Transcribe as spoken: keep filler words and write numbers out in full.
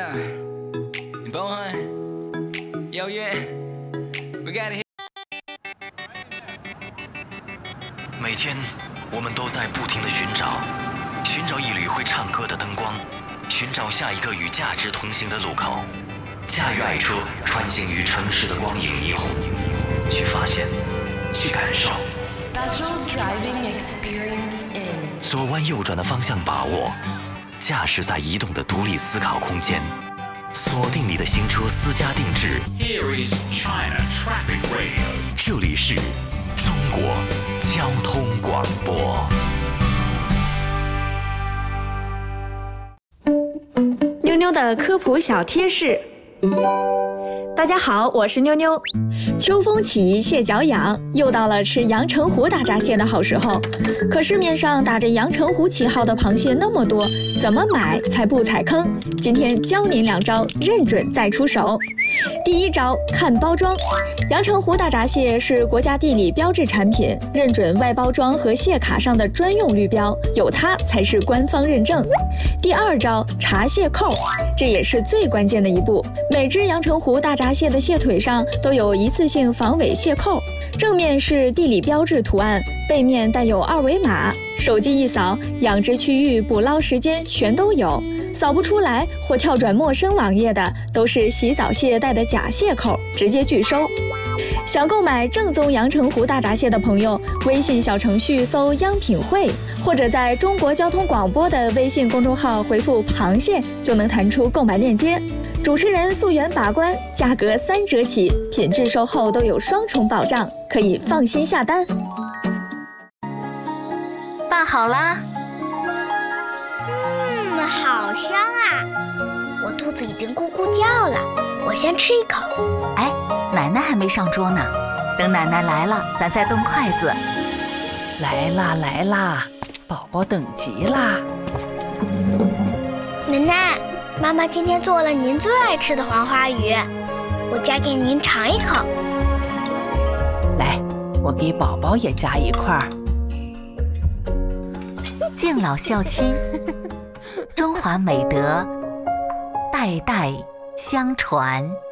Yeah, Bohan, yo yeah, we got it. 每天，我们都在不停地寻找，寻找一缕会唱歌的灯光，寻找下一个与价值同行的路口。驾驭爱车，穿行于城市的光影霓虹，去发现，去感受。 Special driving experience in 左弯右转的方向把握，驾驶在移动的独立思考空间，锁定你的新车私家定制。 Here is China Traffic Radio。 这里是中国交通广播。 妞妞的科普小贴士。大家好，我是妞妞。秋风起，蟹脚痒，又到了吃阳澄湖大闸蟹的好时候。可市面上打着阳澄湖旗号的螃蟹那么多，怎么买才不踩坑？今天教您两招，认准再出手。第一招，看包装。阳澄湖大闸蟹是国家地理标志产品，认准外包装和蟹卡上的专用绿标，有它才是官方认证。第二招，查蟹扣，这也是最关键的一步。每只阳澄湖大闸蟹的蟹腿上都有一次性防伪蟹扣，正面是地理标志图案，背面带有二维码，手机一扫，养殖区域、捕捞时间全都有。扫不出来或跳转陌生网页的，都是洗澡蟹带的假蟹扣，直接拒收。想购买正宗阳澄湖大闸蟹的朋友，微信小程序搜“央品汇”，或者在中国交通广播的微信公众号回复“螃蟹”，就能弹出购买链接。主持人溯源把关，价格三折起，品质售后都有双重保障，可以放心下单。 拌好啦。 嗯，好香啊！我肚子已经咕咕叫了，我先吃一口。 哎，奶奶还没上桌呢，等奶奶来了，咱再动筷子。 来啦来啦，宝宝等急啦！ 奶奶，妈妈今天做了您最爱吃的黄花鱼，我夹给您尝一口。 来，我给宝宝也夹一块儿。 敬老孝亲，中华美德代代相传。